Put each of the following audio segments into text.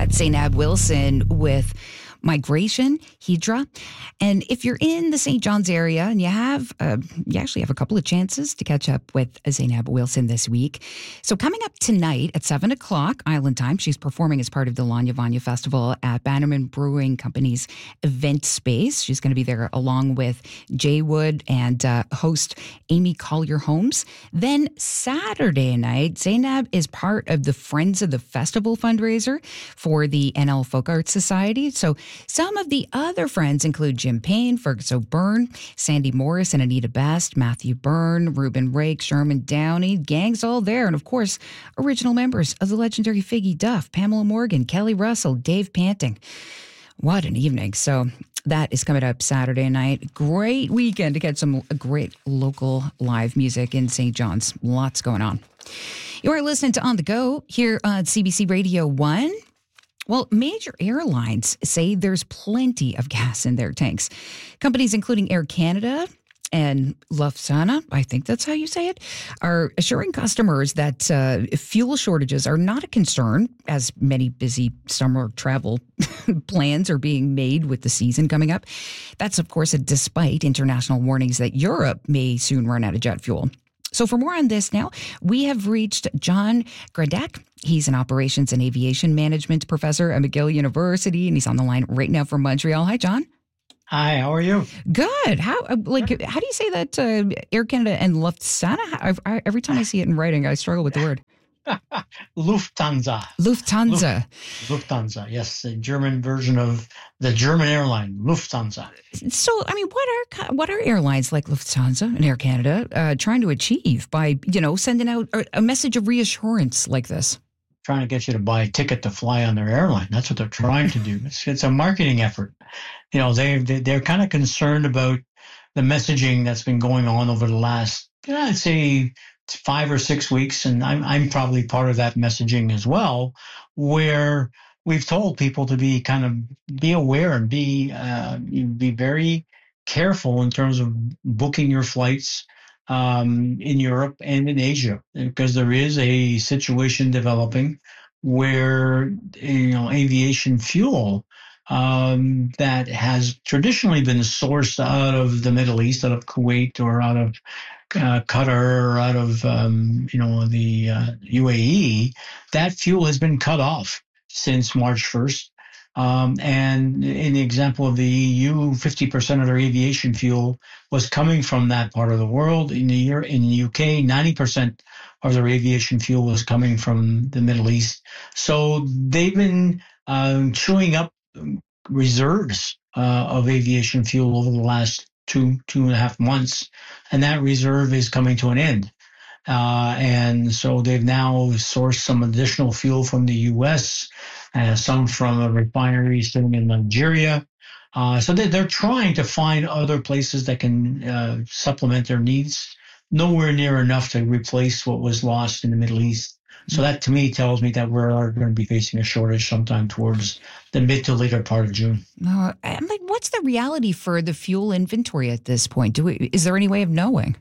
That's Zainab Wilson with Migration, Hydra. And if you're in the St. John's area and you actually have a couple of chances to catch up with Zainab Wilson this week. So coming up tonight at 7 o'clock Island time, she's performing as part of the Lanya Vanya Festival at Bannerman Brewing Company's event space. She's going to be there along with Jay Wood and host Amy Collier Holmes. Then Saturday night, Zainab is part of the Friends of the Festival fundraiser for the NL Folk Arts Society. So some of the other friends include Jim Payne, Fergus O'Byrne, Sandy Morris and Anita Best, Matthew Byrne, Reuben Rake, Sherman Downey, gang's all there. And of course, original members of the legendary Figgy Duff, Pamela Morgan, Kelly Russell, Dave Panting. What an evening. So that is coming up Saturday night. Great weekend to get some great local live music in St. John's. Lots going on. You are listening to On the Go here on CBC Radio 1. Well, major airlines say there's plenty of gas in their tanks. Companies including Air Canada and Lufthansa, I think that's how you say it, are assuring customers that fuel shortages are not a concern, as many busy summer travel plans are being made with the season coming up. That's, of course, despite international warnings that Europe may soon run out of jet fuel. So for more on this now, we have reached John Gradek. He's an operations and aviation management professor at McGill University, and he's on the line right now from Montreal. Hi, John. Hi, how are you? Good. How do you say that Air Canada and Lufthansa? Every time I see it in writing, I struggle with the word. Lufthansa. Lufthansa, yes, the German version of the German airline, Lufthansa. So, I mean, what are airlines like Lufthansa and Air Canada trying to achieve by, sending out a message of reassurance like this? Trying to get you to buy a ticket to fly on their airline. That's what they're trying to do. It's a marketing effort. They're kind of concerned about the messaging that's been going on over the last, I'd say, 5 or 6 weeks, and I'm probably part of that messaging as well, where we've told people to be aware and be very careful in terms of booking your flights in Europe and in Asia, because there is a situation developing where aviation fuel that has traditionally been sourced out of the Middle East, out of Kuwait or out of Qatar or out of the UAE, that fuel has been cut off since March 1st. And in the example of the EU, 50% of their aviation fuel was coming from that part of the world. In the UK, 90% of their aviation fuel was coming from the Middle East. So they've been chewing up reserves of aviation fuel over the last two and a half months, and that reserve is coming to an end. And so they've now sourced some additional fuel from the U.S., some from a refinery sitting in Nigeria. So they're trying to find other places that can supplement their needs. Nowhere near enough to replace what was lost in the Middle East. So that, to me, tells me that we're going to be facing a shortage sometime towards the mid to later part of June. What's the reality for the fuel inventory at this point? Is there any way of knowing?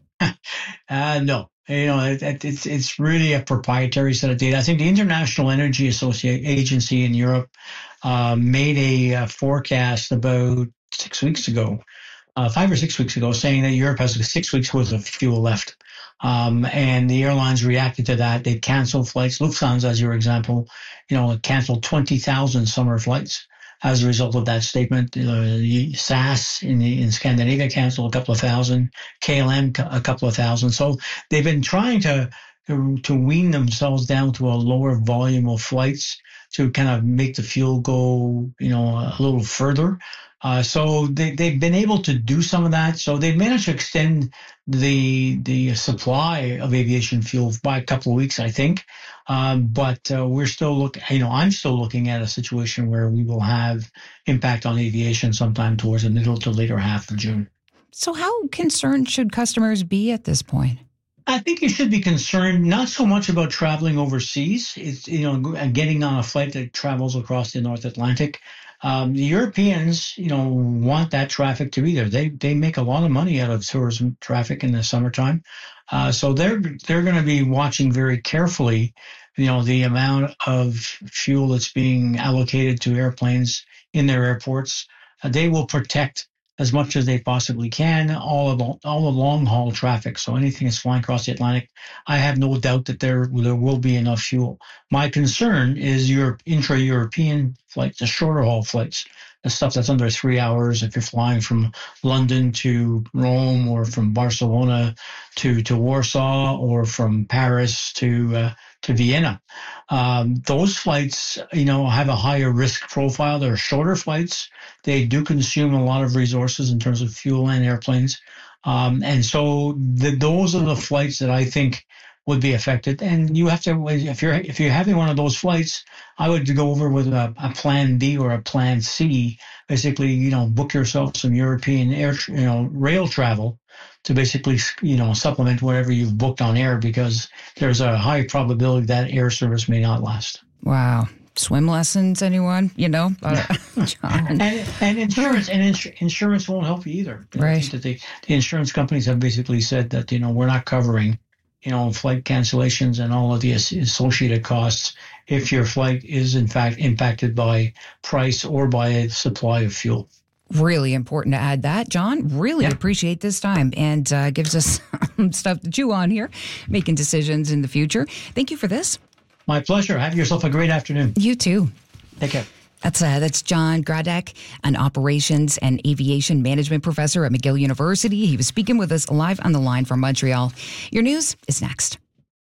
No. It's really a proprietary set of data. I think the International Energy Agency in Europe made a forecast about 6 weeks ago, 5 or 6 weeks ago, saying that Europe has 6 weeks worth of fuel left. And the airlines reacted to that. They canceled flights. Lufthansa, as your example, canceled 20,000 summer flights as a result of that statement. SAS in Scandinavia canceled a couple of thousand, KLM a couple of thousand. So they've been trying to wean themselves down to a lower volume of flights to kind of make the fuel go, a little further. So they've been able to do some of that. So they've managed to extend the supply of aviation fuel by a couple of weeks, I think. But we're still I'm still looking at a situation where we will have impact on aviation sometime towards the middle to later half of June. So how concerned should customers be at this point? I think you should be concerned not so much about traveling overseas. It's, getting on a flight that travels across the North Atlantic. The Europeans, want that traffic to be there. They make a lot of money out of tourism traffic in the summertime. So they're going to be watching very carefully the amount of fuel that's being allocated to airplanes in their airports. They will protect as much as they possibly can all the long haul traffic. So anything that's flying across the Atlantic, I have no doubt that there will be enough fuel. My concern is your intra-European flights, the shorter haul flights, the stuff that's under 3 hours. If you're flying from London to Rome, or from Barcelona to Warsaw, or from Paris to Vienna, those flights, have a higher risk profile. They're shorter flights. They do consume a lot of resources in terms of fuel and airplanes, and so those are the flights that I think would be affected. And you have to, if you're having one of those flights, I would go over with a plan B or a plan C. Basically, book yourself some European rail travel to basically, supplement whatever you've booked on air, because there's a high probability that air service may not last. Wow. Swim lessons, anyone? John. And insurance won't help you either. Right. I think that the insurance companies have basically said that, we're not covering flight cancellations and all of the associated costs if your flight is in fact impacted by price or by a supply of fuel. Really important to add that, John. Really appreciate this time, and gives us stuff to chew on here, making decisions in the future. Thank you for this. My pleasure. Have yourself a great afternoon. You too. Take care. That's John Gradek, an operations and aviation management professor at McGill University. He was speaking with us live on the line from Montreal. Your news is next.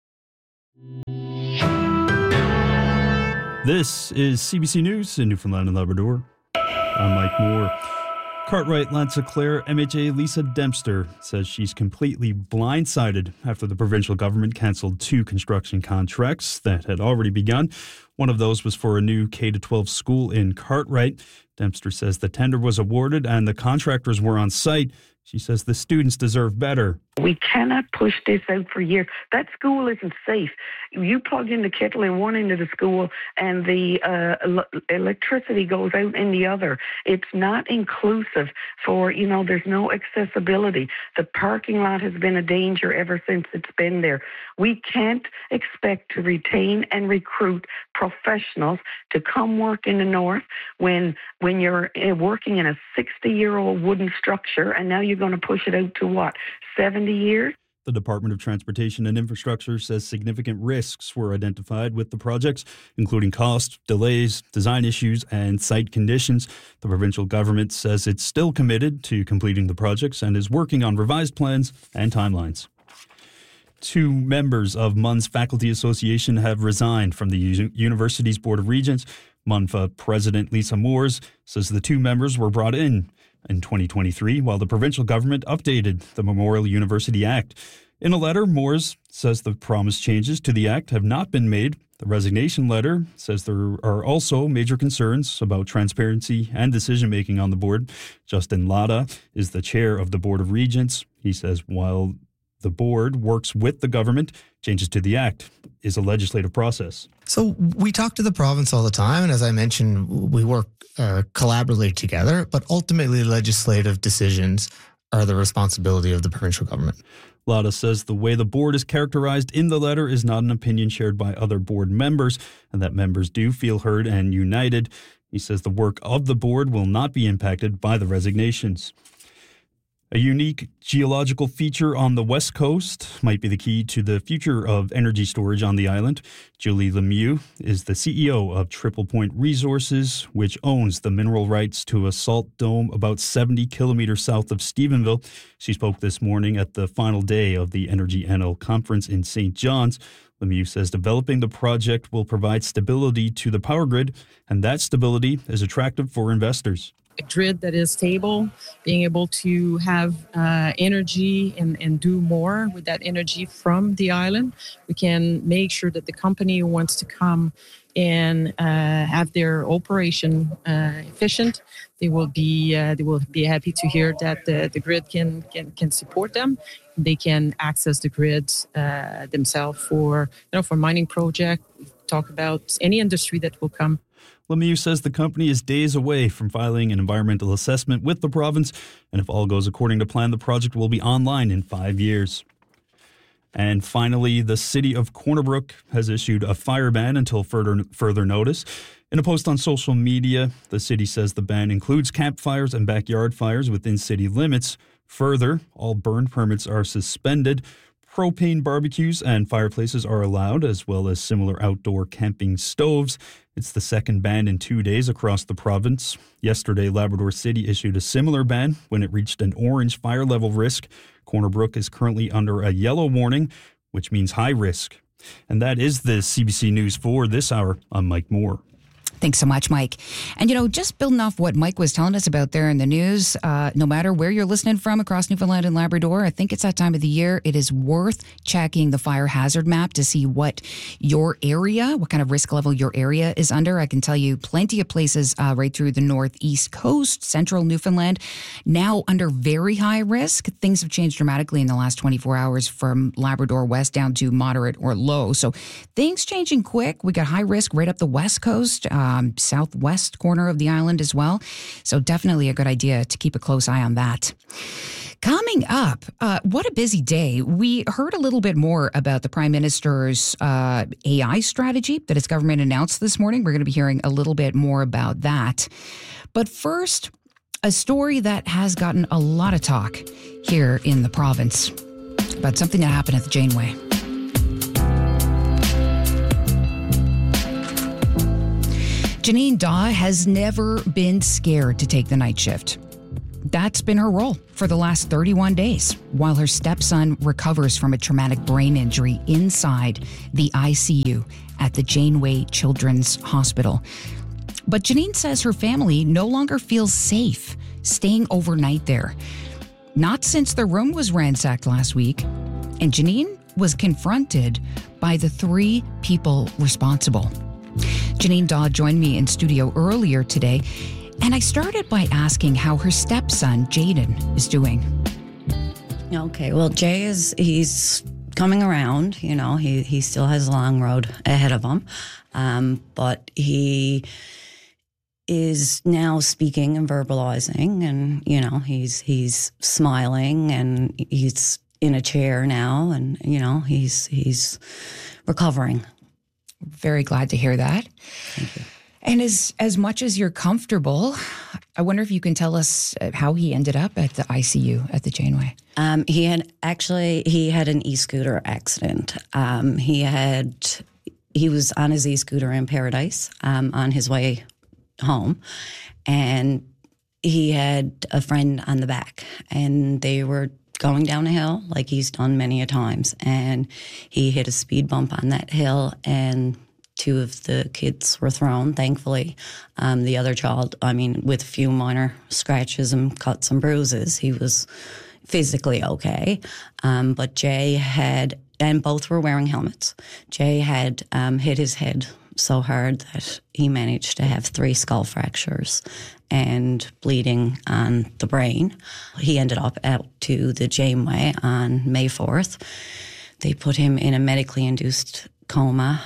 This is CBC News in Newfoundland and Labrador. I'm Mike Moore. Cartwright Lanza-Claire MHA Lisa Dempster says she's completely blindsided after the provincial government cancelled 2 construction contracts that had already begun. One of those was for a new K-12 school in Cartwright. Dempster says the tender was awarded and the contractors were on site. She says the students deserve better. We cannot push this out for years. That school isn't safe. You plug in the kettle in one end of the school and the electricity goes out in the other. It's not inclusive for, there's no accessibility. The parking lot has been a danger ever since it's been there. We can't expect to retain and recruit professionals to come work in the north when you're working in a 60-year-old wooden structure, and now you're going to push it out to what, 70 years? The Department of Transportation and Infrastructure says significant risks were identified with the projects, including cost, delays, design issues, and site conditions. The provincial government says it's still committed to completing the projects and is working on revised plans and timelines. 2 members of MUN's Faculty Association have resigned from the university's Board of Regents. MUNFA President Lisa Moores says the 2 members were brought in 2023 while the provincial government updated the Memorial University Act. In a letter, Moores says the promised changes to the Act have not been made. The resignation letter says there are also major concerns about transparency and decision-making on the board. Justin Lada is the chair of the Board of Regents. He says while the board works with the government, changes to the Act is a legislative process. So we talk to the province all the time, and as I mentioned, we work collaboratively together, but ultimately legislative decisions are the responsibility of the provincial government. Lada says the way the board is characterized in the letter is not an opinion shared by other board members, and that members do feel heard and united. He says the work of the board will not be impacted by the resignations. A unique geological feature on the west coast might be the key to the future of energy storage on the island. Julie Lemieux is the CEO of Triple Point Resources, which owns the mineral rights to a salt dome about 70 kilometers south of Stephenville. She spoke this morning at the final day of the Energy NL conference in St. John's. Lemieux says developing the project will provide stability to the power grid, and that stability is attractive for investors. A grid that is stable, being able to have energy and do more with that energy from the island. We can make sure that the company who wants to come and have their operation efficient, they will be happy to hear that the grid can support them. They can access the grid themselves for mining project. Talk about any industry that will come. Lemieux says the company is days away from filing an environmental assessment with the province, and if all goes according to plan, the project will be online in 5 years. And finally, the city of Corner Brook has issued a fire ban until further notice. In a post on social media, the city says the ban includes campfires and backyard fires within city limits. Further, all burn permits are suspended. Propane barbecues and fireplaces are allowed, as well as similar outdoor camping stoves. It's the second ban in 2 days across the province. Yesterday, Labrador City issued a similar ban when it reached an orange fire level risk. Corner Brook is currently under a yellow warning, which means high risk. And that is the CBC News for this hour. I'm Mike Moore. Thanks so much, Mike. And, just building off what Mike was telling us about there in the news, no matter where you're listening from across Newfoundland and Labrador, I think it's that time of the year. It is worth checking the fire hazard map to see what kind of risk level your area is under. I can tell you plenty of places right through the northeast coast, central Newfoundland, now under very high risk. Things have changed dramatically in the last 24 hours from Labrador West down to moderate or low. So things changing quick. We got high risk right up the west coast, southwest corner of the island as well. So definitely a good idea to keep a close eye on that. Coming up, what a busy day. We heard a little bit more about the Prime Minister's AI strategy that his government announced this morning. We're going to be hearing a little bit more about that. But first, a story that has gotten a lot of talk here in the province about something that happened at the Janeway. Janine Daw has never been scared to take the night shift. That's been her role for the last 31 days, while her stepson recovers from a traumatic brain injury inside the ICU at the Janeway Children's Hospital. But Janine says her family no longer feels safe staying overnight there. Not since their room was ransacked last week, and Janine was confronted by the 3 people responsible. Janine Daw joined me in studio earlier today, and I started by asking how her stepson, Jaden, is doing. Okay, well, Jay he's coming around, he still has a long road ahead of him, but he is now speaking and verbalizing, and, he's smiling, and he's in a chair now, and, he's recovering. Very glad to hear that. Thank you. And as much as you're comfortable, I wonder if you can tell us how he ended up at the ICU at the Janeway. He had an e-scooter accident. He was on his e-scooter in Paradise on his way home, and he had a friend on the back, and they were going down a hill like he's done many a times, and he hit a speed bump on that hill, and 2 of the kids were thrown, thankfully. The other child, with a few minor scratches and cuts and bruises, he was physically okay. But Jay and both were wearing helmets. Jay had hit his head so hard that he managed to have 3 skull fractures and bleeding on the brain. He ended up out to the Janeway on May 4th. They put him in a medically induced coma,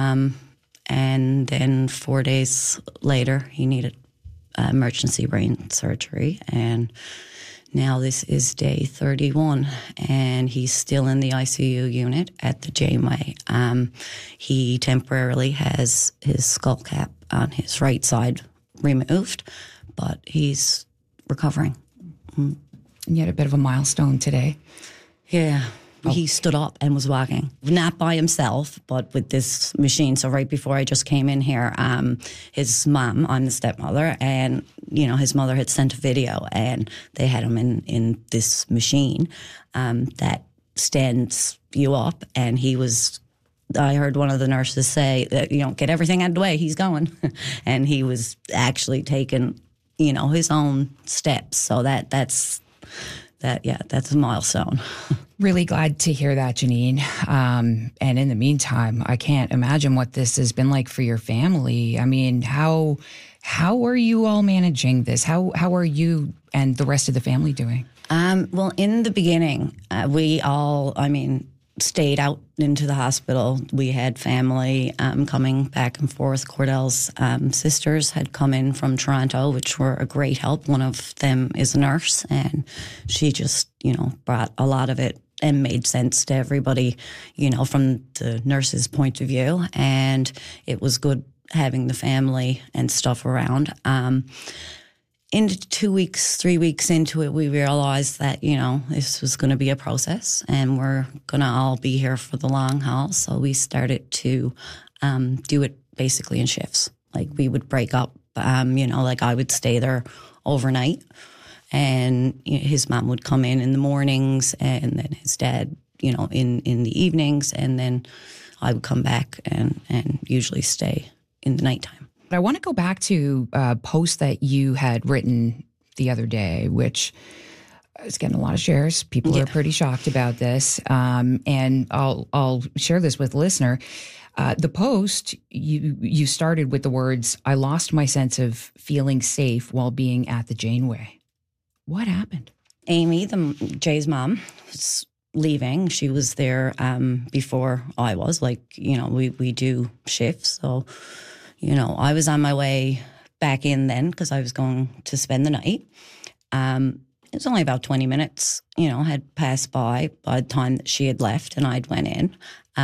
and then 4 days later, he needed emergency brain surgery, and now this is day 31, and he's still in the ICU unit at the Janeway. He temporarily has his skull cap on his right side removed, but he's recovering. You had a bit of a milestone today. Yeah. He stood up and was walking, not by himself, but with this machine. So right before I just came in here, his mom, I'm the stepmother, and, his mother had sent a video, and they had him in this machine that stands you up, and I heard one of the nurses say that, get everything out of the way, he's going. And he was actually taking, his own steps. So that's a milestone. Really glad to hear that, Janine. And in the meantime, I can't imagine what this has been like for your family. How are you all managing this? How are you and the rest of the family doing? Well, in the beginning, we all, stayed out into the hospital. We had family coming back and forth. Cordell's sisters had come in from Toronto, which were a great help. One of them is a nurse, and she just, brought a lot of it and made sense to everybody, you know, from the nurse's point of view. And it was good having the family and stuff around. Into 2 weeks, 3 weeks into it, we realized that, you know, this was going to be a process and we're going to all be here for the long haul. So we started to do it basically in shifts. Like we would break up, you know, like I would stay there overnight and you know, his mom would come in the mornings and then his dad, you know, in the evenings. And then I would come back and usually stay in the nighttime. But I want to go back to a post that you had written the other day, which is getting a lot of shares. People are pretty shocked about this. And I'll share this with the listener. The post, you started with the words, "I lost my sense of feeling safe while being at the Janeway." What happened? Amy, Jay's mom, was leaving. She was there before I was. Like, you know, we do shifts. So, you know, I was on my way back in then because I was going to spend the night. It was only about 20 minutes, you know, had passed by the time that she had left and I'd went in.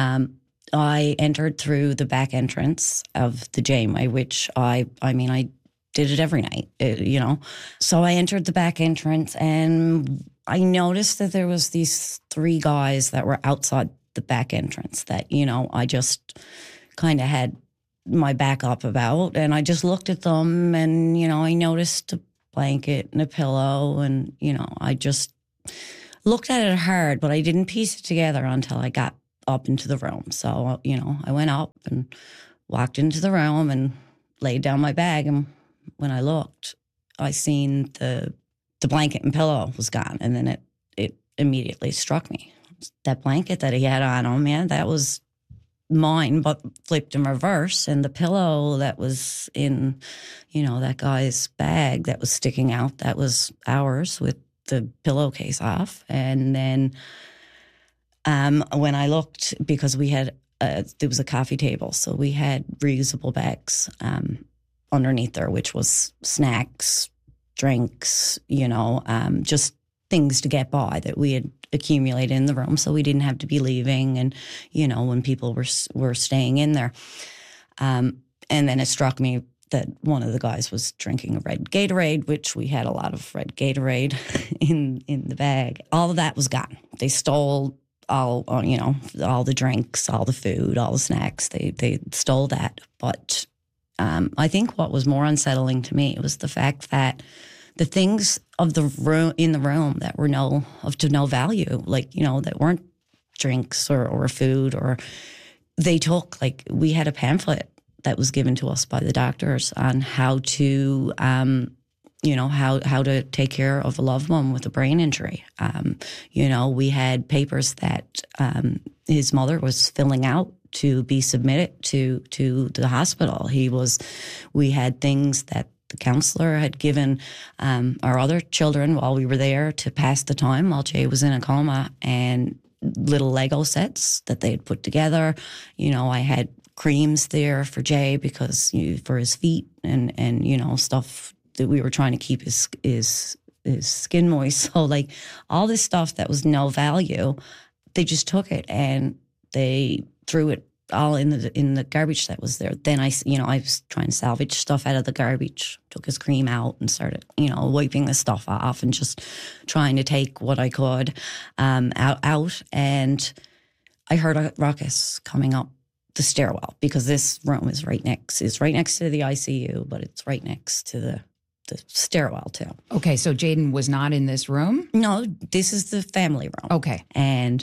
I entered through the back entrance of the Janeway, which I did it every night, you know. So I entered the back entrance and I noticed that there was these 3 guys that were outside the back entrance that, you know, I just kind of had my back up about. And I just looked at them and, you know, I noticed a blanket and a pillow and, you know, I just looked at it hard, but I didn't piece it together until I got up into the room. So, you know, I went up and walked into the room and laid down my bag. And when I looked, I seen the blanket and pillow was gone. And then it immediately struck me. That blanket that he had on him, man, that was mine, but flipped in reverse. And the pillow that was in, you know, that guy's bag that was sticking out, that was ours with the pillowcase off. And then when I looked, because we had, there was a coffee table, so we had reusable bags underneath there, which was snacks, drinks, you know, just things to get by that we had accumulated in the room, so we didn't have to be leaving. And, you know, when people were staying in there. And then it struck me that one of the guys was drinking a red Gatorade, which we had a lot of red Gatorade in the bag. All of that was gone. They stole all, you know, all the drinks, all the food, all the snacks. They stole that. But I think what was more unsettling to me was the fact that the things of the room in the room that were to no value, like, you know, that weren't drinks or food, or they took, like, we had a pamphlet that was given to us by the doctors on how to, you know, how to take care of a loved one with a brain injury. You know, we had papers that his mother was filling out to be submitted to the hospital. We had things that the counselor had given our other children while we were there to pass the time while Jay was in a coma, and little Lego sets that they had put together. You know, I had creams there for Jay because for his feet and you know, stuff that we were trying to keep his skin moist. So, like, all this stuff that was no value, they just took it and they threw it all in the garbage that was there. Then I was trying to salvage stuff out of the garbage, took his cream out and started, you know, wiping the stuff off and just trying to take what I could out. And I heard a ruckus coming up the stairwell, because this room is right next to the ICU, but it's right next to the stairwell too. Okay, so Jaden was not in this room? No, this is the family room. Okay. And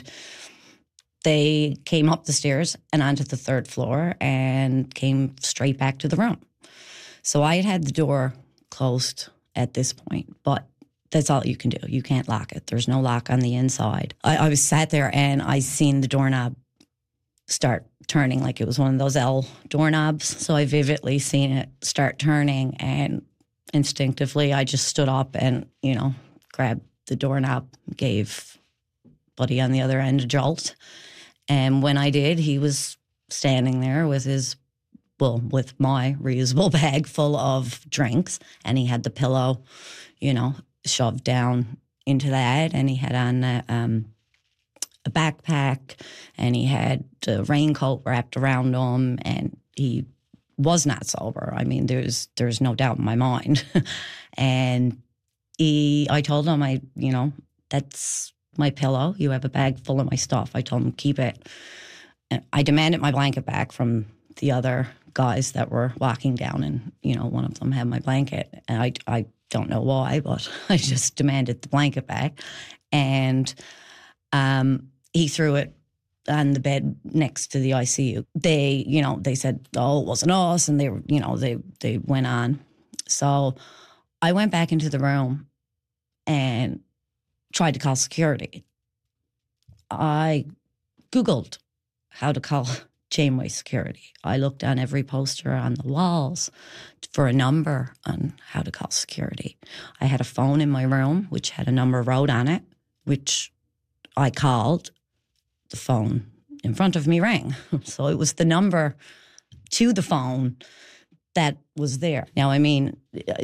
they came up the stairs and onto the 3rd floor and came straight back to the room. So I had the door closed at this point, but that's all you can do. You can't lock it. There's no lock on the inside. I was sat there and I seen the doorknob start turning like it was one of those L doorknobs. So I vividly seen it start turning, and instinctively I just stood up and, you know, grabbed the doorknob, gave Buddy on the other end a jolt. And when I did, he was standing there with with my reusable bag full of drinks, and he had the pillow, you know, shoved down into that, and he had on a backpack, and he had a raincoat wrapped around him, and he was not sober. I mean, there's no doubt in my mind. And I told him, that's my pillow. You have a bag full of my stuff. I told him, keep it. And I demanded my blanket back from the other guys that were walking down, and, one of them had my blanket. And I don't know why, but I just demanded the blanket back. And he threw it on the bed next to the ICU. They said, oh, it wasn't us. And they went on. So I went back into the room and tried to call security. I Googled how to call Janeway security. I looked on every poster on the walls for a number on how to call security. I had a phone in my room, which had a number wrote on it, which I called. The phone in front of me rang. So it was the number to the phone that was there. Now, I mean,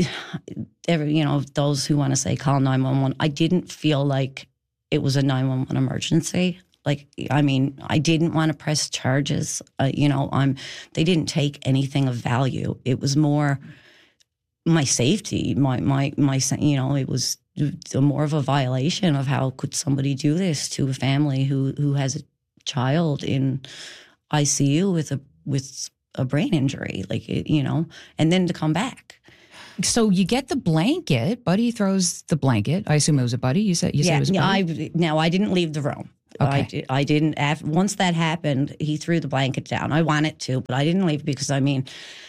those who want to say call 911, I didn't feel like it was a 911 emergency. Like, I mean, I didn't want to press charges. They didn't take anything of value. It was more my safety, it was more of a violation of how could somebody do this to a family who has a child in ICU with a brain injury, and then to come back. So you get the blanket. Buddy throws the blanket. I assume it was a buddy. You said it was a buddy? I didn't leave the room. Okay. I didn't. Once that happened, he threw the blanket down. I wanted to, but I didn't leave because, I was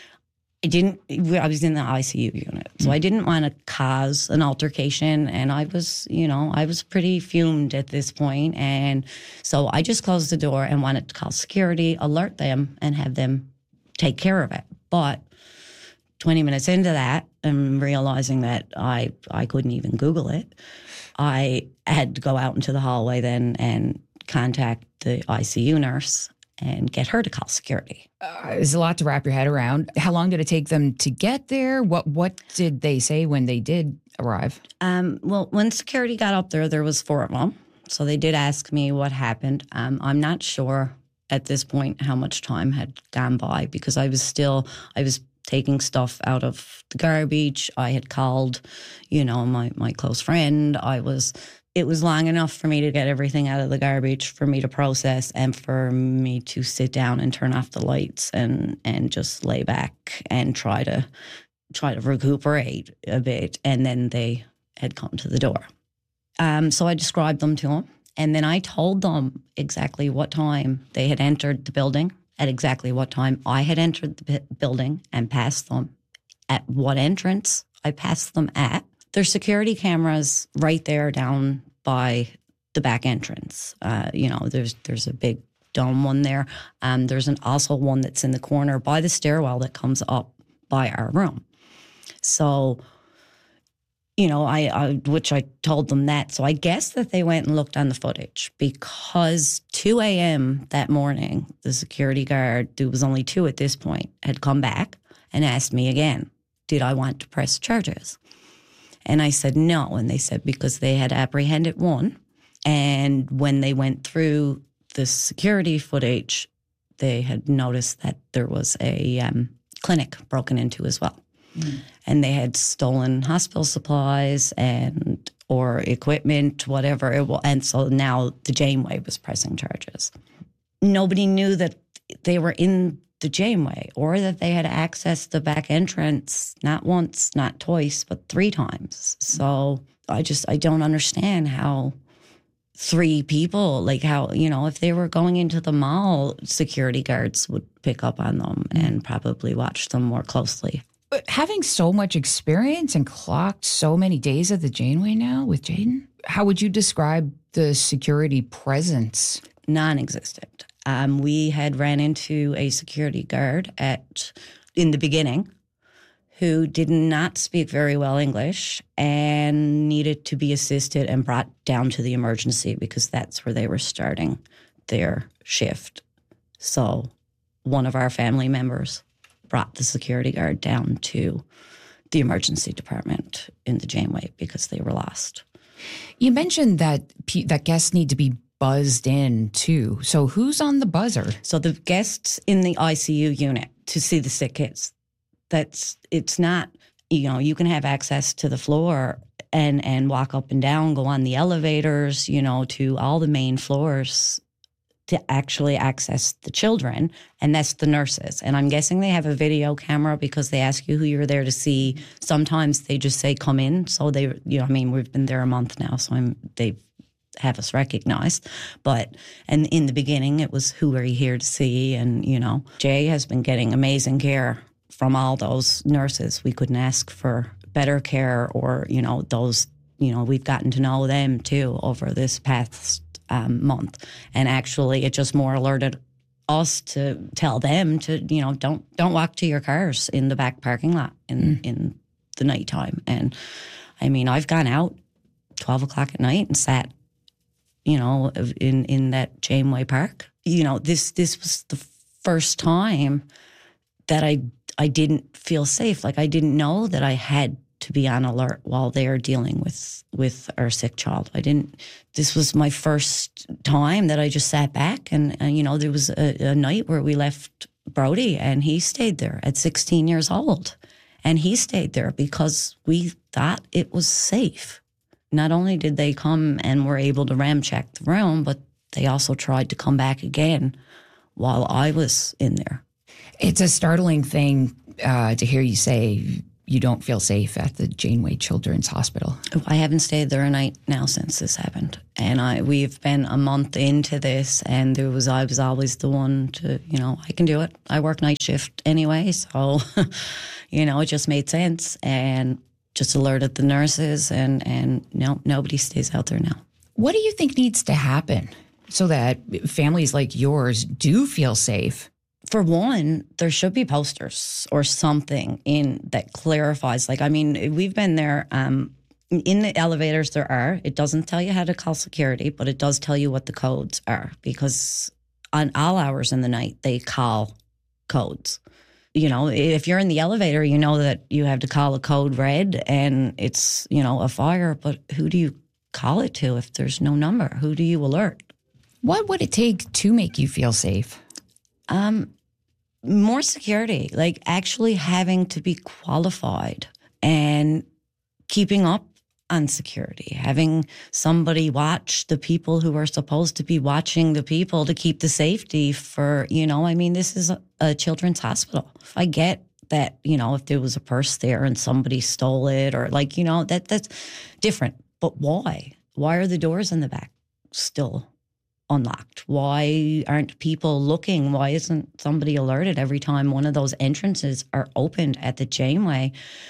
in the ICU unit. So I didn't want to cause an altercation. And I was pretty fumed at this point. And so I just closed the door and wanted to call security, alert them, and have them take care of it. But 20 minutes into that, and realizing that I couldn't even Google it, I had to go out into the hallway then and contact the ICU nurse and get her to call security. It's a lot to wrap your head around. How long did it take them to get there? What did they say when they did arrive? Well, when security got up there was 4 of them. So they did ask me what happened. I'm not sure at this point how much time had gone by because I was taking stuff out of the garbage. I had called, my close friend. It was long enough for me to get everything out of the garbage, for me to process, and for me to sit down and turn off the lights and just lay back and try to recuperate a bit. And then they had come to the door. So I described them to them. And then I told them exactly what time they had entered the building, at exactly what time I had entered the building, and passed them at what entrance I passed them at. There's security cameras right there down by the back entrance. There's a big dome one there. There's also one that's in the corner by the stairwell that comes up by our room. So, which I told them that. So I guess that they went and looked on the footage because 2 a.m. that morning, the security guard, there was only 2 at this point, had come back and asked me again, did I want to press charges? And I said no. And they said because they had apprehended one. And when they went through the security footage, they had noticed that there was a clinic broken into as well. Mm. And they had stolen hospital supplies or equipment, whatever it was. And so now the Janeway was pressing charges. Nobody knew that they were in the Janeway or that they had accessed the back entrance, not once, not twice, but 3 times. So I don't understand how 3 people, if they were going into the mall, security guards would pick up on them and probably watch them more closely. But having so much experience and clocked so many days at the Janeway now with Jayden, how would you describe the security presence? Non-existent. We had ran into a security guard in the beginning who did not speak very well English and needed to be assisted and brought down to the emergency because that's where they were starting their shift. So one of our family members brought the security guard down to the emergency department in the Janeway because they were lost. You mentioned that guests need to be buzzed in too. So who's on the buzzer? So the guests in the ICU unit to see the sick kids. It's not, you can have access to the floor and walk up and down, go on the elevators, to all the main floors to actually access the children, and that's the nurses. And I'm guessing they have a video camera because they ask you who you're there to see. Sometimes they just say, come in. So they, we've been there a month now, so they have us recognized. And in the beginning, it was, who are you here to see? And, Jay has been getting amazing care from all those nurses. We couldn't ask for better care, or, those, we've gotten to know them too over this past month. And actually, it just more alerted us to tell them to, don't walk to your cars in the back parking lot in the nighttime. And I've gone out 12 o'clock at night and sat, in that Janeway Park. This was the first time that I didn't feel safe. Like, I didn't know that I had to be on alert while they're dealing with our sick child. This was my first time that I just sat back and there was a night where we left Brody and he stayed there at 16 years old. And he stayed there because we thought it was safe. Not only did they come and were able to ram check the room, but they also tried to come back again while I was in there. It's a startling thing to hear you say you don't feel safe at the Janeway Children's Hospital. I haven't stayed there a night now since this happened. And we've been a month into this, and I was always the one to, I can do it. I work night shift anyway, so, it just made sense. And just alerted the nurses, and no, nobody stays out there now. What do you think needs to happen so that families like yours do feel safe? For one, there should be posters or something that clarifies. We've been there in the elevators. It doesn't tell you how to call security, but it does tell you what the codes are, because on all hours in the night, they call codes. If you're in the elevator, you know that you have to call a code red and it's, a fire, but who do you call it to if there's no number? Who do you alert? What would it take to make you feel safe? More security, like actually having to be qualified and keeping up on security, having somebody watch the people who are supposed to be watching the people to keep the safety for, this is a children's hospital. If I get that, if there was a purse there and somebody stole it or that's different. But why? Why are the doors in the back still unlocked? Why aren't people looking? Why isn't somebody alerted every time one of those entrances are opened at the Janeway?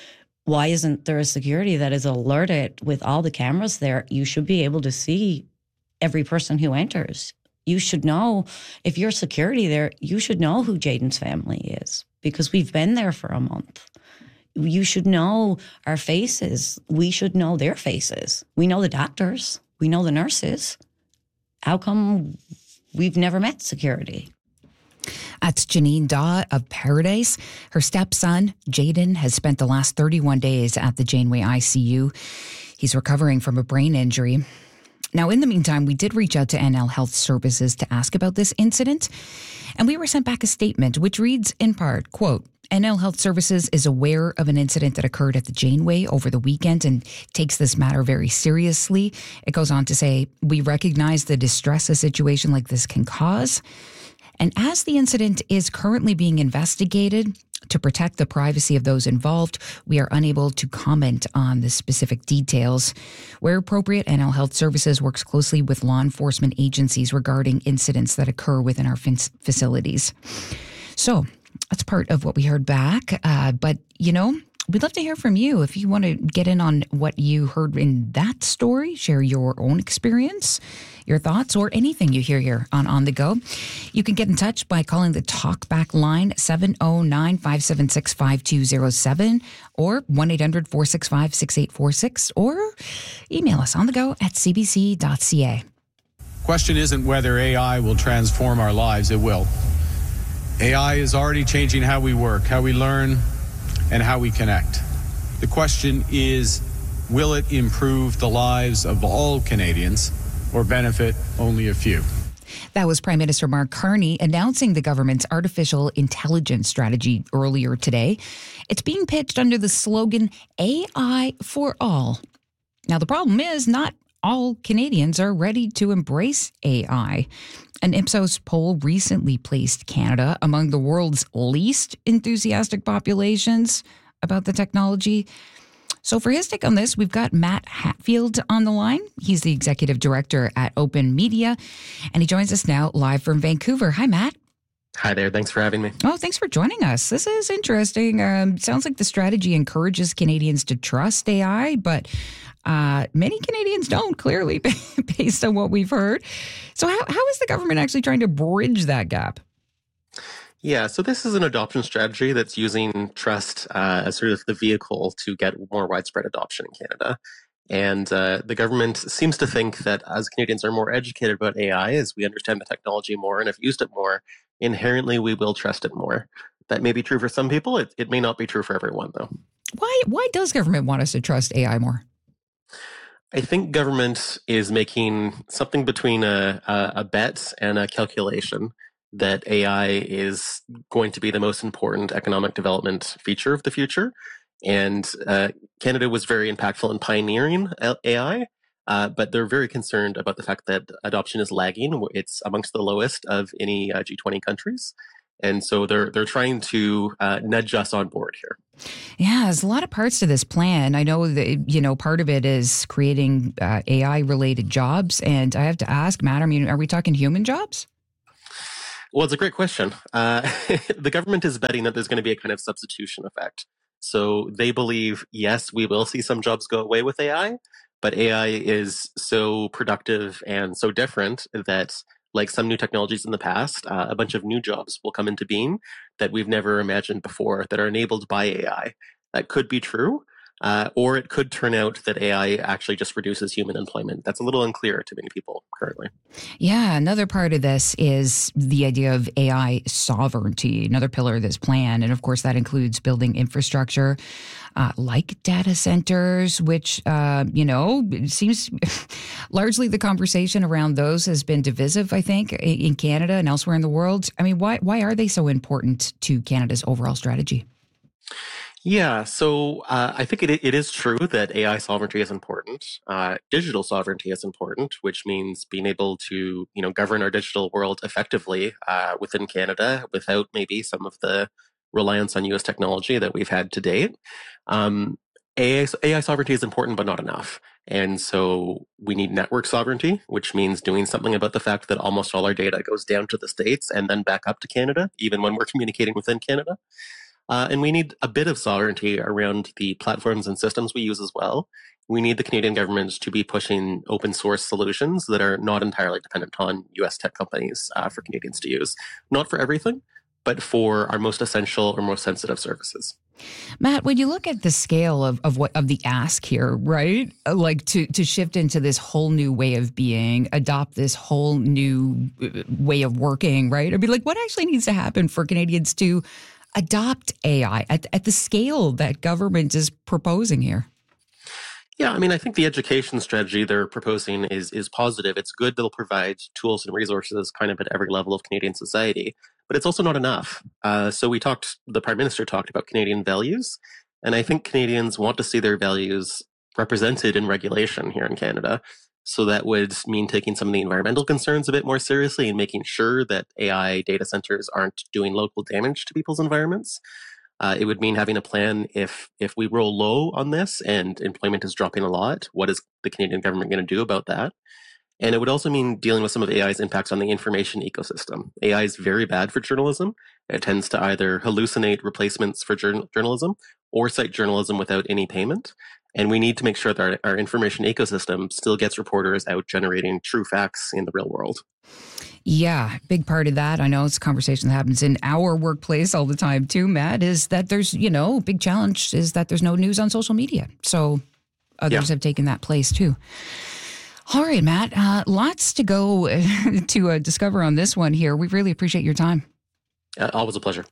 Why isn't there a security that is alerted with all the cameras there? You should be able to see every person who enters. You should know, if you're security there, you should know who Jaden's family is, because we've been there for a month. You should know our faces. We should know their faces. We know the doctors. We know the nurses. How come we've never met security? That's Janine Daw of Paradise. Her stepson, Jaden, has spent the last 31 days at the Janeway ICU. He's recovering from a brain injury. Now, in the meantime, we did reach out to NL Health Services to ask about this incident, and we were sent back a statement which reads in part, quote, NL Health Services is aware of an incident that occurred at the Janeway over the weekend and takes this matter very seriously. It goes on to say, we recognize the distress a situation like this can cause. And as the incident is currently being investigated, to protect the privacy of those involved, we are unable to comment on the specific details. Where appropriate, NL Health Services works closely with law enforcement agencies regarding incidents that occur within our facilities. So that's part of what we heard back. But, we'd love to hear from you. If you want to get in on what you heard in that story, share your own experience, your thoughts, or anything you hear here on The Go, you can get in touch by calling the Talkback line 709-576-5207 or 1-800-465-6846, or email us on the go at cbc.ca. Question isn't whether AI will transform our lives. It will. AI is already changing how we work, how we learn, and how we connect. The question is, will it improve the lives of all Canadians or benefit only a few. That was Prime Minister Mark Carney announcing the government's artificial intelligence strategy earlier today. It's being pitched under the slogan AI for all. Now, the problem is not all Canadians are ready to embrace AI. An Ipsos poll recently placed Canada among the world's least enthusiastic populations about the technology. So for his take on this, we've got Matt Hatfield on the line. He's the executive director at Open Media, and he joins us now live from Vancouver. Hi, Matt. Hi there. Thanks for having me. Oh, thanks for joining us. This is interesting. Sounds like the strategy encourages Canadians to trust AI, but many Canadians don't, clearly, based on what we've heard. So how is the government actually trying to bridge that gap? Yeah, so this is an adoption strategy that's using trust as sort of the vehicle to get more widespread adoption in Canada. And the government seems to think that as Canadians are more educated about AI, as we understand the technology more and have used it more, inherently we will trust it more. That may be true for some people. It may not be true for everyone, though. Why does government want us to trust AI more? I think government is making something between a bet and a calculation that AI is going to be the most important economic development feature of the future. And Canada was very impactful in pioneering AI, but they're very concerned about the fact that adoption is lagging. It's amongst the lowest of any G20 countries. And so they're trying to nudge us on board here. Yeah, there's a lot of parts to this plan. I know that, part of it is creating AI-related jobs. And I have to ask, Matt, are we talking human jobs? Well, it's a great question. The government is betting that there's going to be a kind of substitution effect. So they believe, yes, we will see some jobs go away with AI, but AI is so productive and so different that, like some new technologies in the past, a bunch of new jobs will come into being that we've never imagined before that are enabled by AI. That could be true. Or it could turn out that AI actually just reduces human employment. That's a little unclear to many people currently. Yeah, another part of this is the idea of AI sovereignty, another pillar of this plan. And of course, that includes building infrastructure like data centers, which, it seems largely the conversation around those has been divisive, I think, in Canada and elsewhere in the world. Why are they so important to Canada's overall strategy? Yeah, so I think it is true that AI sovereignty is important. Digital sovereignty is important, which means being able to, govern our digital world effectively within Canada without maybe some of the reliance on U.S. technology that we've had to date. AI sovereignty is important, but not enough. And so we need network sovereignty, which means doing something about the fact that almost all our data goes down to the States and then back up to Canada, even when we're communicating within Canada. And we need a bit of sovereignty around the platforms and systems we use as well. We need the Canadian government to be pushing open source solutions that are not entirely dependent on US tech companies for Canadians to use. Not for everything, but for our most essential or most sensitive services. Matt, when you look at the scale of the ask here, right? Like to shift into this whole new way of being, adopt this whole new way of working, right? What actually needs to happen for Canadians to adopt AI at the scale that government is proposing here? Yeah, I think the education strategy they're proposing is positive. It's good. They'll provide tools and resources kind of at every level of Canadian society, but it's also not enough. So the Prime Minister talked about Canadian values, and I think Canadians want to see their values represented in regulation here in Canada. So that would mean taking some of the environmental concerns a bit more seriously and making sure that AI data centers aren't doing local damage to people's environments. It would mean having a plan if we roll low on this and employment is dropping a lot, what is the Canadian government going to do about that? And it would also mean dealing with some of AI's impacts on the information ecosystem. AI is very bad for journalism. It tends to either hallucinate replacements for journalism or cite journalism without any payment. And we need to make sure that our information ecosystem still gets reporters out generating true facts in the real world. Yeah, big part of that. I know it's a conversation that happens in our workplace all the time too, Matt, is that there's, big challenge is that there's no news on social media. So others have taken that place too. All right, Matt, lots to go to discover on this one here. We really appreciate your time. Always a pleasure.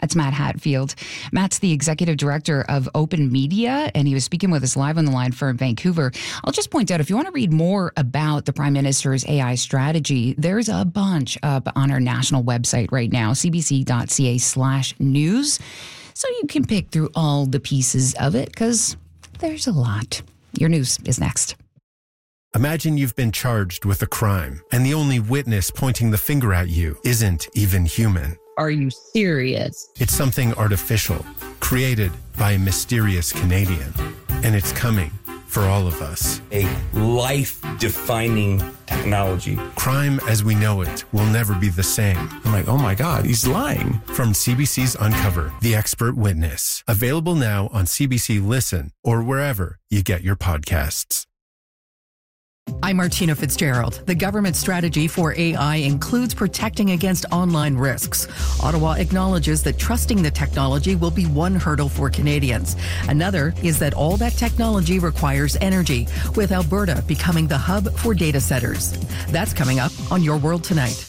That's Matt Hatfield. Matt's the executive director of Open Media, and he was speaking with us live on the line from Vancouver. I'll just point out, if you want to read more about the Prime Minister's AI strategy, there's a bunch up on our national website right now, cbc.ca/news. So you can pick through all the pieces of it, because there's a lot. Your news is next. Imagine you've been charged with a crime, and the only witness pointing the finger at you isn't even human. Are you serious? It's something artificial, created by a mysterious Canadian. And it's coming for all of us. A life-defining technology. Crime as we know it will never be the same. I'm like, oh my God, he's lying. From CBC's Uncover, The Expert Witness. Available now on CBC Listen or wherever you get your podcasts. I'm Martina Fitzgerald. The government strategy for AI includes protecting against online risks. Ottawa acknowledges that trusting the technology will be one hurdle for Canadians. Another is that all that technology requires energy, with Alberta becoming the hub for data centers. That's coming up on Your World Tonight.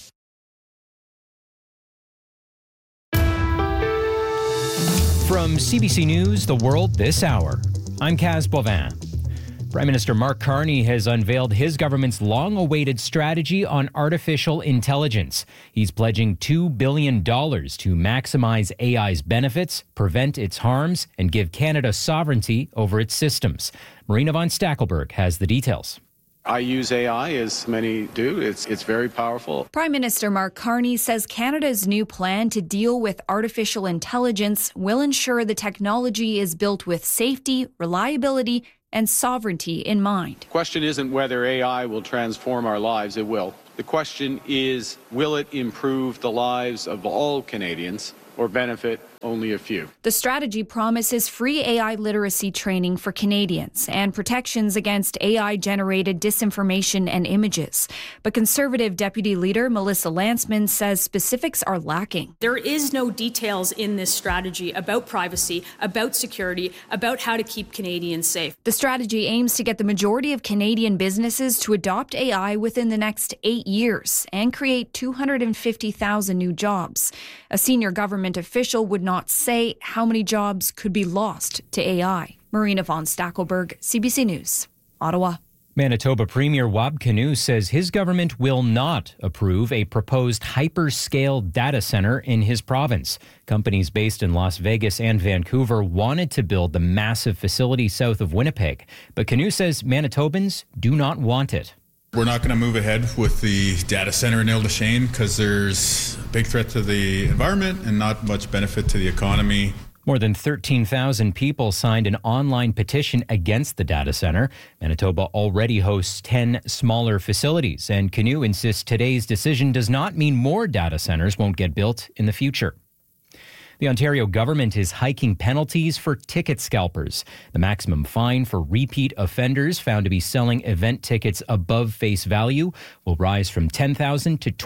From CBC News, The World This Hour, I'm Kaz Bovin. Prime Minister Mark Carney has unveiled his government's long-awaited strategy on artificial intelligence. He's pledging $2 billion to maximize AI's benefits, prevent its harms, and give Canada sovereignty over its systems. Marina von Stackelberg has the details. I use AI, as many do. It's very powerful. Prime Minister Mark Carney says Canada's new plan to deal with artificial intelligence will ensure the technology is built with safety, reliability, and sovereignty in mind. The question isn't whether AI will transform our lives. It will. The question is, will it improve the lives of all Canadians or benefit only a few? The strategy promises free AI literacy training for Canadians and protections against AI-generated disinformation and images. But Conservative Deputy Leader Melissa Lantsman says specifics are lacking. There is no details in this strategy about privacy, about security, about how to keep Canadians safe. The strategy aims to get the majority of Canadian businesses to adopt AI within the next 8 years and create 250,000 new jobs. A senior government official would not say how many jobs could be lost to AI. Marina von Stackelberg, CBC News, Ottawa. Manitoba Premier Wab Kinew says his government will not approve a proposed hyperscale data center in his province. Companies based in Las Vegas and Vancouver wanted to build the massive facility south of Winnipeg, but Kinew says Manitobans do not want it. We're not going to move ahead with the data center in Ile-des-Chênes because there's a big threat to the environment and not much benefit to the economy. More than 13,000 people signed an online petition against the data center. Manitoba already hosts 10 smaller facilities, and Kinew insists today's decision does not mean more data centers won't get built in the future. The Ontario government is hiking penalties for ticket scalpers. The maximum fine for repeat offenders found to be selling event tickets above face value will rise from $10,000 to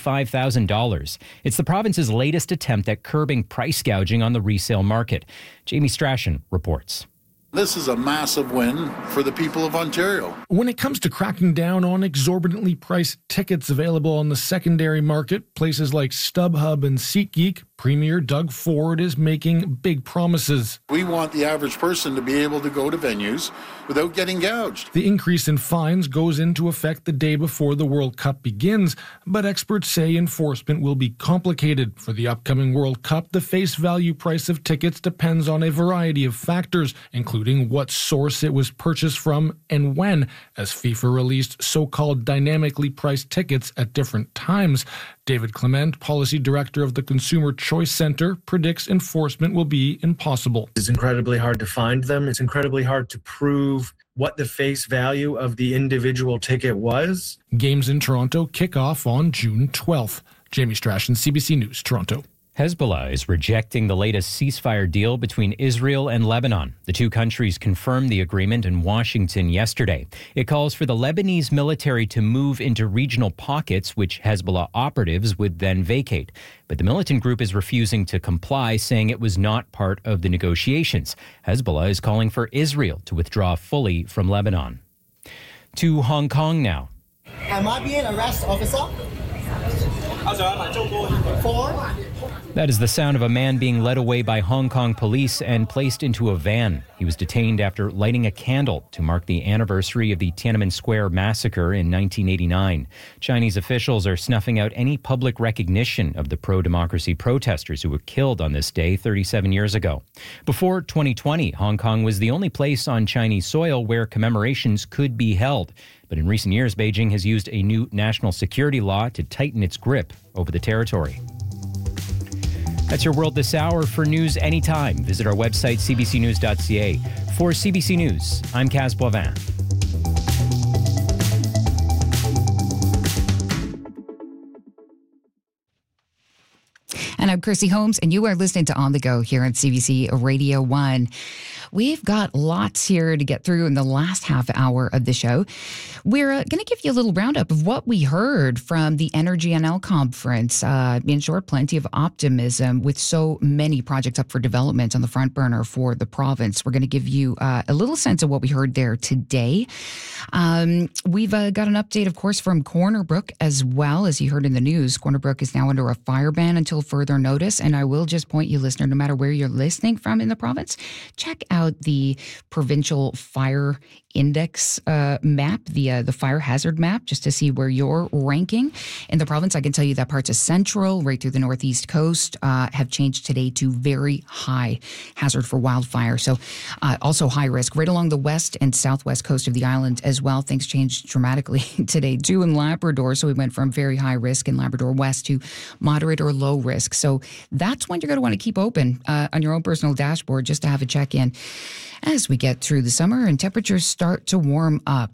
$25,000. It's the province's latest attempt at curbing price gouging on the resale market. Jamie Strachan reports. This is a massive win for the people of Ontario. When it comes to cracking down on exorbitantly priced tickets available on the secondary market, places like StubHub and SeatGeek, Premier Doug Ford is making big promises. We want the average person to be able to go to venues without getting gouged. The increase in fines goes into effect the day before the World Cup begins, but experts say enforcement will be complicated. For the upcoming World Cup, the face value price of tickets depends on a variety of factors, including what source it was purchased from and when, as FIFA released so-called dynamically priced tickets at different times. David Clement, Policy Director of the Consumer Choice Centre, predicts enforcement will be impossible. It's incredibly hard to find them. It's incredibly hard to prove what the face value of the individual ticket was. Games in Toronto kick off on June 12th. Jamie Strachan, CBC News, Toronto. Hezbollah is rejecting the latest ceasefire deal between Israel and Lebanon. The two countries confirmed the agreement in Washington yesterday. It calls for the Lebanese military to move into regional pockets, which Hezbollah operatives would then vacate. But the militant group is refusing to comply, saying it was not part of the negotiations. Hezbollah is calling for Israel to withdraw fully from Lebanon. To Hong Kong now. Am I being arrested, officer? That is the sound of a man being led away by Hong Kong police and placed into a van. He was detained after lighting a candle to mark the anniversary of the Tiananmen Square massacre in 1989. Chinese officials are snuffing out any public recognition of the pro-democracy protesters who were killed on this day 37 years ago. Before 2020, Hong Kong was the only place on Chinese soil where commemorations could be held. But in recent years, Beijing has used a new national security law to tighten its grip over the territory. That's your world this hour. For news anytime, visit our website, cbcnews.ca. For CBC News, I'm Kaz Boivin. And I'm Chrissy Holmes, and you are listening to On the Go here on CBC Radio 1. We've got lots here to get through in the last half hour of the show. We're going to give you a little roundup of what we heard from the Energy NL conference. In short, plenty of optimism with so many projects up for development on the front burner for the province. We're going to give you a little sense of what we heard there today. We've got an update, of course, from Corner Brook as well. As you heard in the news, Corner Brook is now under a fire ban until further notice. And I will just point you, listener, no matter where you're listening from in the province, check out the provincial fire index map, the fire hazard map, just to see where you're ranking in the province. I can tell you that parts of Central, right through the northeast coast, have changed today to very high hazard for wildfire. So also high risk right along the west and southwest coast of the island as well. Things changed dramatically today too in Labrador. So we went from very high risk in Labrador West to moderate or low risk. So that's one you're going to want to keep open on your own personal dashboard just to have a check in as we get through the summer and temperatures start to warm up.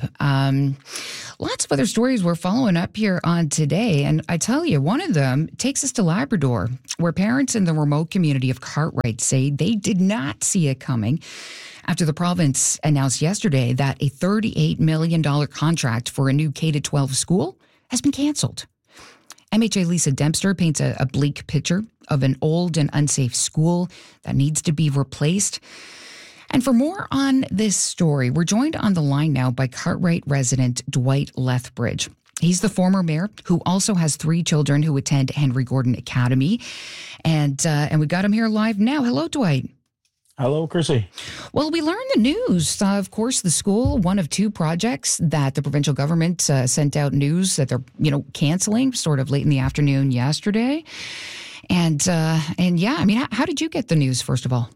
Lots of other stories we're following up here on today. And I tell you, one of them takes us to Labrador, where parents in the remote community of Cartwright say they did not see it coming after the province announced yesterday that a $38 million contract for a new K-12 school has been canceled. MHA Lisa Dempster paints a bleak picture of an old and unsafe school that needs to be replaced. And for more on this story, we're joined on the line now by Cartwright resident Dwight Lethbridge. He's the former mayor who also has 3 children who attend Henry Gordon Academy. And we got him here live now. Hello, Dwight. Hello, Chrissy. Well, we learned the news. Of course, the school, one of 2 projects that the provincial government sent out news that they're, canceling sort of late in the afternoon yesterday. And yeah, I mean, how did you get the news, first of all?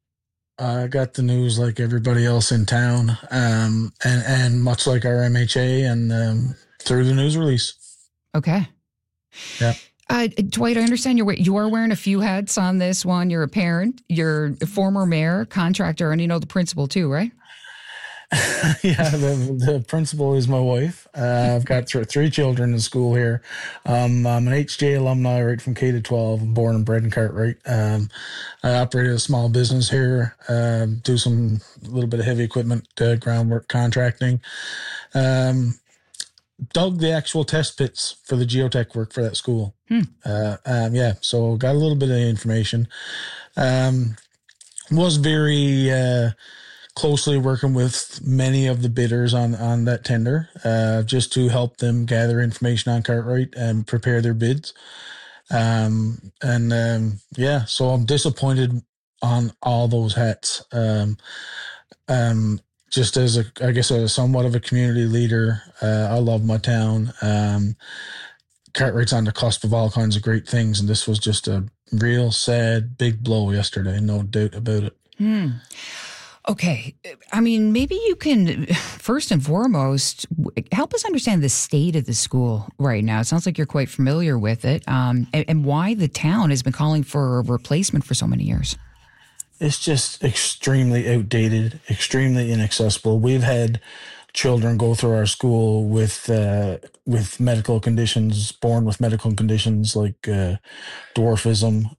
I got the news like everybody else in town, and much like our MHA, and through the news release. Okay. Yeah. Dwight, I understand you are wearing a few hats on this one. You're a parent, you're a former mayor, contractor, and the principal too, right? Yeah, the principal is my wife. I've got 3 children in school here. I'm an HJ alumni right from K to 12. I'm born and bred in Cartwright. I operate a small business here, do a little bit of heavy equipment, groundwork contracting. Dug the actual test pits for the geotech work for that school. Yeah, so got a little bit of information. Was very closely working with many of the bidders on that tender, just to help them gather information on Cartwright and prepare their bids. Yeah, so I'm disappointed on all those hats. Just as a somewhat of a community leader, I love my town. Cartwright's on the cusp of all kinds of great things, and this was just a real sad, big blow yesterday, no doubt about it. Okay. I mean, maybe you can, first and foremost, help us understand the state of the school right now. It sounds like you're quite familiar with it, and why the town has been calling for a replacement for so many years. It's just extremely outdated, extremely inaccessible. We've had children go through our school with medical conditions, born with medical conditions like dwarfism,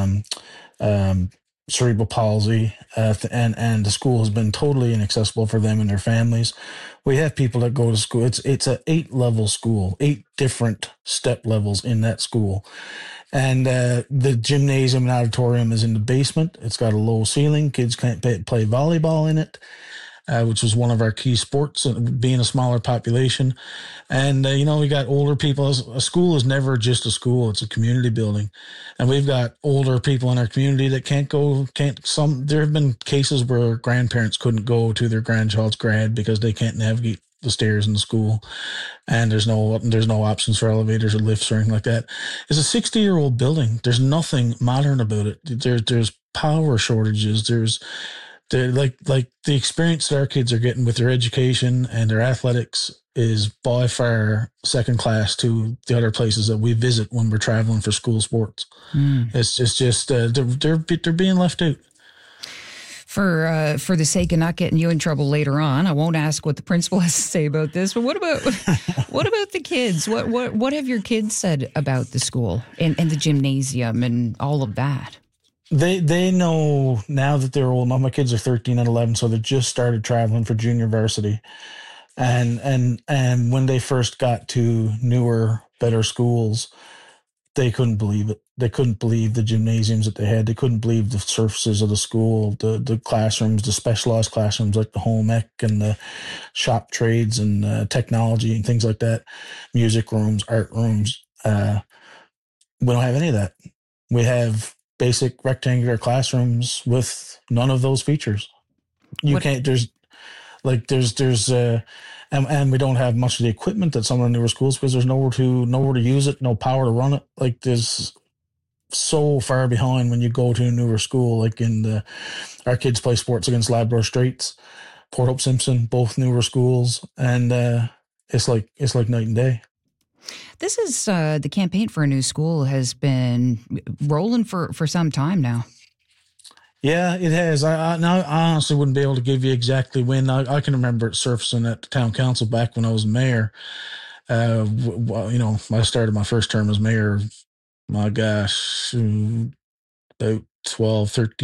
cerebral palsy, and the school has been totally inaccessible for them and their families. We have people that go to school. It's a 8-level school, 8 different step levels in that school. And the gymnasium and auditorium is in the basement. It's got a low ceiling. Kids can't play volleyball in it. which was one of our key sports, being a smaller population. And, we got older people. A school is never just a school. It's a community building. And we've got older people in our community that there have been cases where grandparents couldn't go to their grandchild's grad because they can't navigate the stairs in the school, and there's no options for elevators or lifts or anything like that. It's a 60-year-old building. There's nothing modern about it. There's power shortages. The experience that our kids are getting with their education and their athletics is by far second class to the other places that we visit when we're traveling for school sports. It's just they're being left out. For the sake of not getting you in trouble later on, I won't ask what the principal has to say about this. But what about the kids? What have your kids said about the school and the gymnasium and all of that? They know now that they're old. My kids are 13 and 11, so they just started traveling for junior varsity. And when they first got to newer, better schools, they couldn't believe it. They couldn't believe the gymnasiums that they had. They couldn't believe the surfaces of the school, the classrooms, the specialized classrooms like the home ec and the shop trades and technology and things like that, music rooms, art rooms. We don't have any of that. We have basic rectangular classrooms with none of those features. And we don't have much of the equipment that some of the newer schools, because there's nowhere to use it, no power to run it. Like, there's so far behind when you go to a newer school. Like our kids play sports against Labrador Straits, Port Hope Simpson, both newer schools, and it's like night and day. This is the campaign for a new school has been rolling for some time now. Yeah, it has. I honestly wouldn't be able to give you exactly when. I can remember it surfacing at the town council back when I was mayor. I started my first term as mayor, my gosh, about 12, 13